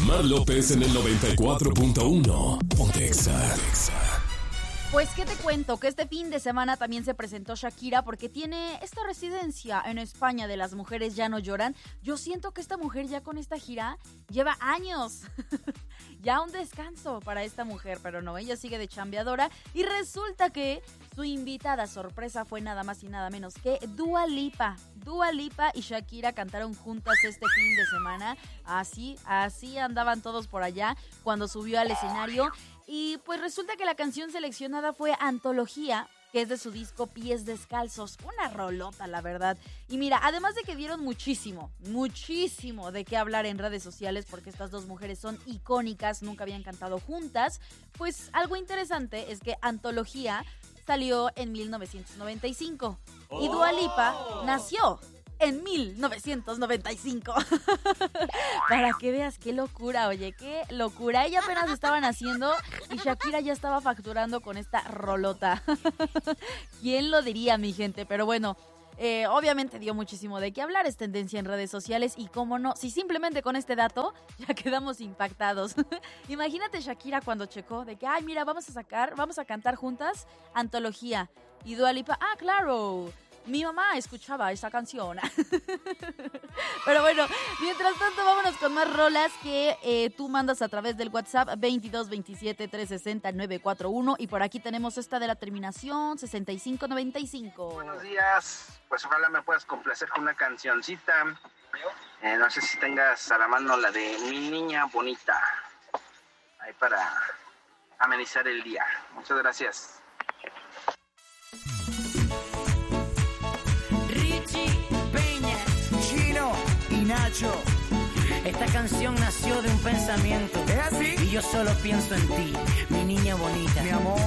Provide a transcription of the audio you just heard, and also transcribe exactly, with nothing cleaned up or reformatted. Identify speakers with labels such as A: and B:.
A: Mar López en el noventa y cuatro punto uno. Pontexa.
B: Pues, ¿qué te cuento? Que este fin de semana también se presentó Shakira porque tiene esta residencia en España de Las Mujeres Ya No Lloran. Yo siento que esta mujer ya con esta gira lleva años. Ya un descanso para esta mujer, pero no, ella sigue de chambeadora. Y resulta que su invitada sorpresa fue nada más y nada menos que Dua Lipa. Dua Lipa y Shakira cantaron juntas este fin de semana. Así, así andaban todos por allá cuando subió al escenario. Y pues resulta que la canción seleccionada fue Antología, que es de su disco Pies Descalzos. Una rolota, la verdad. Y mira, además de que dieron muchísimo, muchísimo de qué hablar en redes sociales, porque estas dos mujeres son icónicas, nunca habían cantado juntas, pues algo interesante es que Antología salió en mil novecientos noventa y cinco y Dua Lipa nació en mil novecientos noventa y cinco. Para que veas qué locura, oye, qué locura. Ella apenas estaban haciendo y Shakira ya estaba facturando con esta rolota. ¿Quién lo diría, mi gente? Pero bueno, eh, obviamente dio muchísimo de qué hablar, es tendencia en redes sociales y cómo no, si simplemente con este dato ya quedamos impactados. Imagínate Shakira cuando checó de que, ay, mira, vamos a sacar, vamos a cantar juntas Antología. Y Dua Lipa, ah, claro, mi mamá escuchaba esa canción. Pero bueno, mientras tanto, vámonos con más rolas que eh, tú mandas a través del WhatsApp veintidós veintisiete trescientos sesenta nueve cuatro uno. Y por aquí tenemos esta de la terminación sesenta y cinco noventa y cinco.
C: Buenos días, pues ojalá me puedas complacer con una cancioncita. Eh, no sé si tengas a la mano la de Mi Niña Bonita. Ahí para amenizar el día. Muchas gracias.
D: Nacho. Esta canción nació de un pensamiento. ¿Es así? Y yo solo pienso en ti, mi niña bonita. Mi amor.